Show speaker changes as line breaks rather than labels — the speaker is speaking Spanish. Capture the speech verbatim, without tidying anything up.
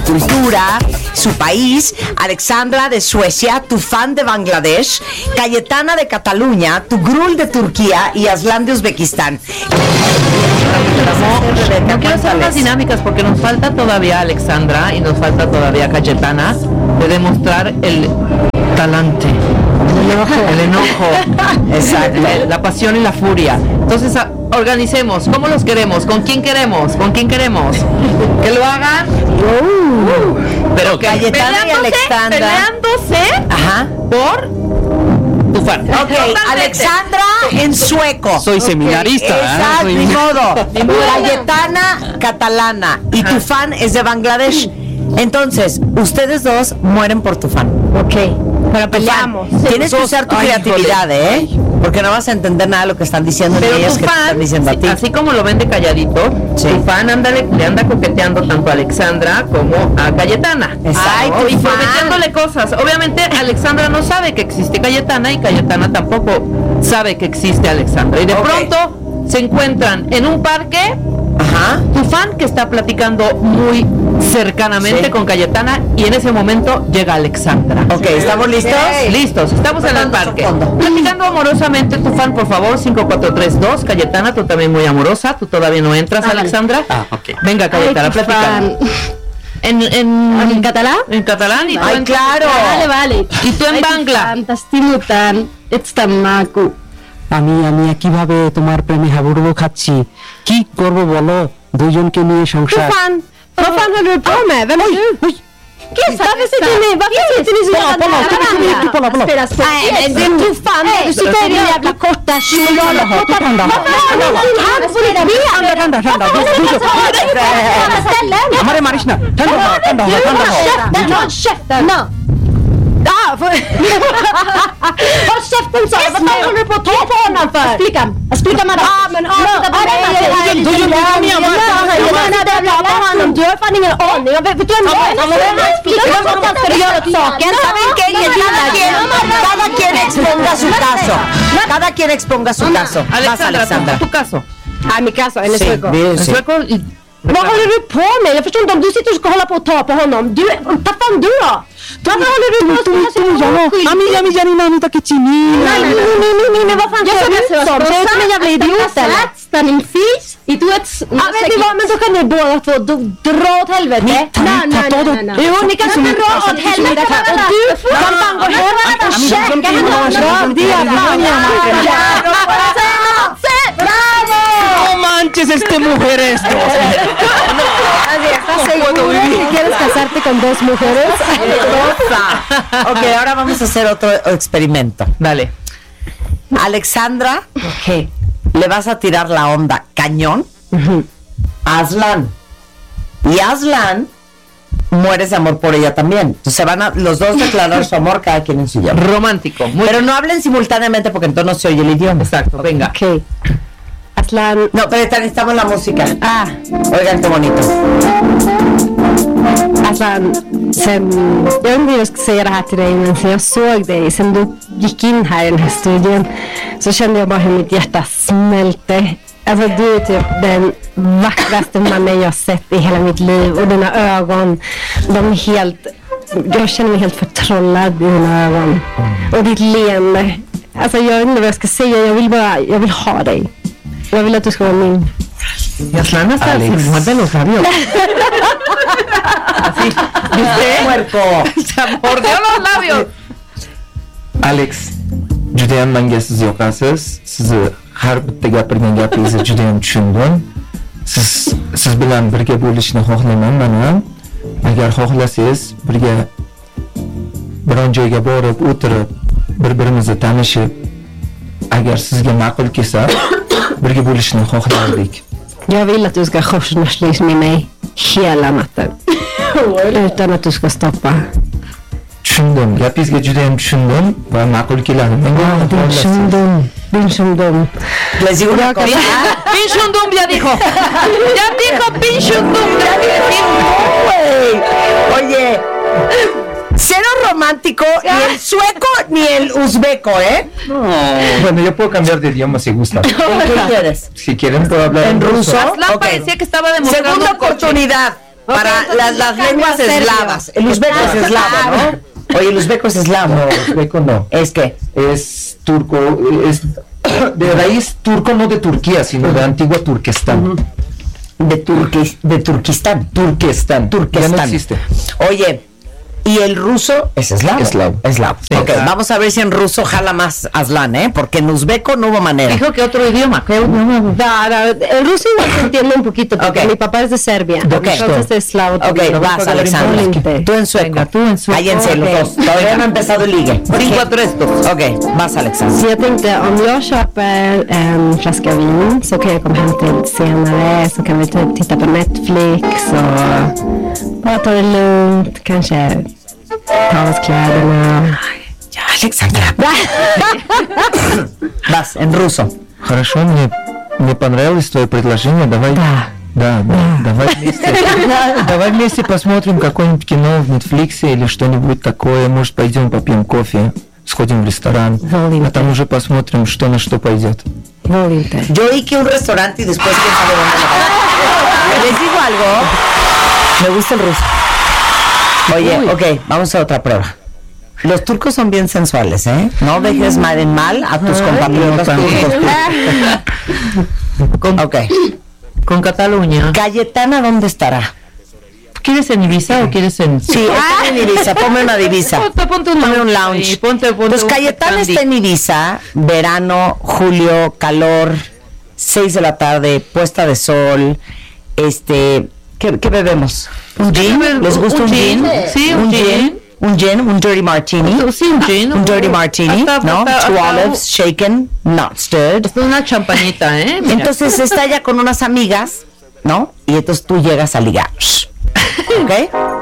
cultura, su país, Alexandra de Suecia, Tufan de Bangladesh, Cayetana de Cataluña, Tugrul de Turquía y Aslan de Uzbekistán.
No, no quiero hacer unas dinámicas porque nos falta todavía Alexandra y nos falta todavía Cayetana de demostrar el talante, el enojo, el enojo, exacto, la pasión y la furia. Entonces a, organicemos, ¿cómo los queremos? ¿Con quién queremos? ¿Con quién queremos? Que lo hagan, uh, pero que
Cayetana y Alexandra
peleándose, ajá, por Tufan.
Ok, Alexandra en sueco.
Soy seminarista.
Okay, exacto,
¿eh?
ni modo. Cayetana catalana y Tufan es de Bangladesh. Entonces, ustedes dos mueren por Tufan.
Ok, pero peleamos.
Tienes que usar tu
Ay,
creatividad, ¿eh? Porque no vas a entender nada de lo que están diciendo
pero
ni ellas que te
Tufan,
están diciendo a ti.
así como lo ven de calladito, sí. Tufan anda, le anda coqueteando tanto a Alexandra como a Cayetana.
Ay,
y prometiéndole cosas. Obviamente Alexandra no sabe que existe Cayetana y Cayetana tampoco sabe que existe Alexandra. Y de okay. pronto se encuentran en un parque. Ajá. Tufan que está platicando muy cercanamente sí. con Cayetana y en ese momento llega Alexandra.
Ok, ¿estamos listos?
Okay. Listos, estamos en el parque. Platicando amorosamente, Tufan, por favor, cinco cuatro tres dos. Cayetana, tú también muy amorosa, tú todavía no entras, ah, Alexandra. Ah, ok. Venga, Cayetana, platicando. En, en,
¿En catalán?
En catalán y tú
Ay,
en
claro.
Vale, vale.
Y tú en Bangla.
Fantastimutan, etstamaku.
আমি আমি কিভাবে তোমার প্রেমে হাবুডুবু খাচ্ছি কি করব বলো দুইজনকে নিয়ে সংসার
Tufan, vad fan håller du på med? Vem är du? Varför sitter ni? Varför sitter ni så jävla nära varandra?
Pola, pola.
Nej, men du Tufan, du sitter i din jävla korta kjol.
Handa, handa, handa. আমারে মারিস না ঠান্ডা হও ঠান্ডা হও ঠান্ডা হও
Håll käften! No! Ah, för... Håll käften så! Vad fan håller du på att ta på honom för? Explica! Explica med det! Ah, men avsluta på mig! Du Du har fan ingen aning! Vet du vem det är? Vad ska du göra åt saken?
Cada quien exponga su caso. Cada quien exponga su caso. Vas, Alexandra.
Tu caso.
Ah, mi caso, en sueco.
En sueco y...
Vad håller du på med? Jag förstår inte om du sitter och ska hålla på och ta på honom. Du, vad fan du då? Varför håller du på och ska säga honom?
আমি আমি জানি না আমি তাকে চিনি
Nej, nej, nej, nej, nej, men vad fan ser du ut som? Ser du ut som en jävla idiot eller? Stanning fis? I du ett... Ja, vet ni vad? Men då kan ni båda två dra åt helvete. Nej, nej, nej, nej. Jo, ni kan inte dra åt helvete. Och du kan fan gå hem och käka henne. Det är fan ¡Bravo!
No manches, este mujer esto.
¿Estás seguro que quieres casarte con dos mujeres?
Ok, ahora vamos a hacer otro experimento.
Dale.
Alexandra, okay. Le vas a tirar la onda cañón uh-huh. a Aslan. Y Aslan mueres de amor por ella también. Entonces se van a los dos declarar su amor cada quien en su llama.
Romántico. Muy
pero no hablen simultáneamente porque entonces no se oye el idioma.
Exacto, venga.
Ok. Aslan.
No, pero necesitamos la música. Ah, oigan qué bonito.
Aslan, sen, jag undrar hur jag ska säga det här till dig, men sen jag såg dig, sen du gick in här i den här studien, så kände jag bara hur mitt hjärta smälte. Alltså du är typ den vackraste mannen jag sett i hela mitt liv, och dina ögon, de är helt, jag känner mig helt förtrollad i dina ögon. Och ditt leende, alltså jag vet inte vad jag ska säga, jag vill bara, jag vill ha dig. Jag vill att du ska vara min.
Y Aslan hasta se muerde los labios. Así, ¿viste?
Puerco.
Se mordió los labios.
Alex, judayam menga siz yoqasiz. Sizni har bitta gapirgan gapingizni judayam tushundim. Siz siz bilan birga bo'lishni xohlayman men ham. Agar xohlasangiz birga biron joyga borib, o'tirib, bir-birimizni tanishib, agar sizga ma'qul kelsa, birga bo'lishni xohlardik.
Jag vill att du ska korsnörslis med mig hela natten. Utan att du ska stoppa.
Tushundim. Gapingizga juda ham tushundim va ma'qul keladi. Menga
tushundim. Tushundim.
Les digo una cosa.
Pinchundum ya dijo. Ya dijo Pinchundum.
Oye. Cero romántico, ni el sueco ni el uzbeco, ¿eh?
No. Bueno, yo puedo cambiar de idioma si gusta.
¿Qué quieres?
Si quieren puedo hablar
en,
en
ruso.
ruso.
Aslan okay. Parecía que estaba demostrando.
Segunda oportunidad. para
entonces
las, las
cambio
lenguas
a serbio.
eslavas. El uzbeco es eslavo, ¿no? Oye, el uzbeco es eslavo.
No, uzbeco no.
Es que
Es turco, es de raíz turco, no de Turquía, sino de antigua Turquestán.
de, Turqui, de Turquistán.
Turquestán.
Turquestán.
Ya no existe.
Oye, y el ruso es eslavo.
Eslavo.
Eslavo.
Sí,
ok,
claro.
vamos a ver si en ruso jala más Aslan, ¿eh? Porque en uzbeco no hubo manera.
Dijo que otro idioma. ¿Qué idioma?
Da, da, el ruso igual se entiende un poquito porque
Ok.
mi papá es de Serbia.
Ok.
Entonces es eslavo.
Ok,
también.
vas, Alexandra.
Volinte.
Tú en sueco.
Venga, tú en sueco.
Cállense los
Ok.
dos. Todavía no ha empezado el ligue.
Cinco a tres, dos.
Ok, vas, Alexandra.
Så jag tänkte om jag köper en flaska vin så kan jag komma hem till senare så kan vi typ titta på Netflix och bara ta det lugnt, kanske ta av oss kläderna.
Ya, Alexandra. Vas, en ruso.
Хорошо, мне, мне понравилось твое предложение. Давай.
Да.
Да, да, давай вместе. Давай вместе посмотрим какое-нибудь кино в Netflix или что-нибудь такое. Может, пойдем попьем кофе, сходим в ресторан, а там уже посмотрим, что на что пойдет.
Volinte.
Yo oí que un restaurante y después quién sabe dónde. Les digo algo. Me gusta el ruso. Oye, ok, vamos a otra prueba. Los turcos son bien sensuales, ¿eh? No dejes mal en mal a tus compatriotas
no,
turcos.
Con,
Ok.
con Cataluña.
Cayetana, ¿dónde estará?
¿Quieres en Ibiza o quieres en...?
Sí, está en Ibiza, ponme una divisa.
Ponte, ponte un
Ponme
lounge.
un lounge.
ahí, Ponte, ponte
Pues
un
Cayetana
candy.
está en Ibiza, verano, julio, calor, seis de la tarde, puesta de sol, este, ¿qué, qué bebemos? ¿Un gin? ¿Les gusta un,
Un
gin?
gin, sí, un gin.
Un gin, un dirty martini.
Sí, un gin.
Un dirty martini,
Hasta-
¿no?
hasta-
Two
hasta-
olives, shaken, not stirred.
Es una champañita, ¿eh? Mira.
Entonces está ya con unas amigas, ¿no? Y entonces tú llegas a ligar. ¿Ok?